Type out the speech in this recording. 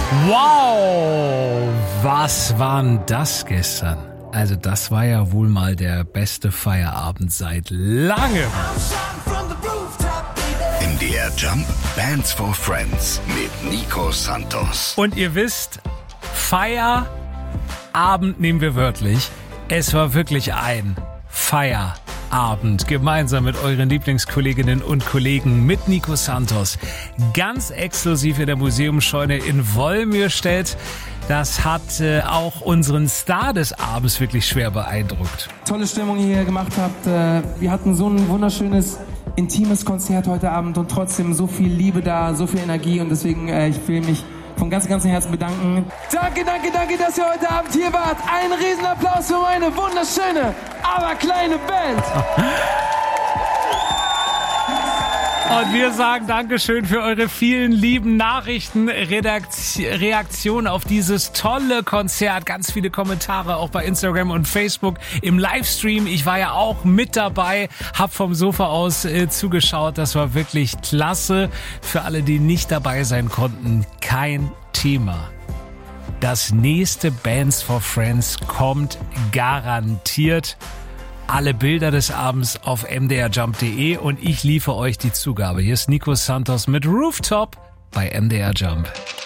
Wow, was war denn das gestern? Also das war ja wohl mal der beste Feierabend seit langem. MDR Jump Bands for Friends mit Nico Santos. Und ihr wisst, Feierabend nehmen wir wörtlich. Es war wirklich ein Feierabend gemeinsam mit euren Lieblingskolleginnen und Kollegen mit Nico Santos. Ganz exklusiv in der Museumsscheune in Wolmirstedt. Das hat auch unseren Star des Abends wirklich schwer beeindruckt. Tolle Stimmung, die ihr gemacht habt. Wir hatten so ein wunderschönes, intimes Konzert heute Abend und trotzdem so viel Liebe da, so viel Energie und deswegen, ich will mich von ganzem Herzen bedanken. Danke, dass ihr heute Abend hier wart. Ein Riesenapplaus für meine wunderschöne, aber kleine Band. Und wir sagen Dankeschön für eure vielen lieben Nachrichten, Reaktionen auf dieses tolle Konzert. Ganz viele Kommentare auch bei Instagram und Facebook im Livestream. Ich war ja auch mit dabei, hab vom Sofa aus zugeschaut. Das war wirklich klasse. Für alle, die nicht dabei sein konnten, kein Thema. Das nächste Bands for Friends kommt garantiert. Alle Bilder des Abends auf mdrjump.de und ich liefere euch die Zugabe. Hier ist Nico Santos mit Rooftop bei MDR Jump.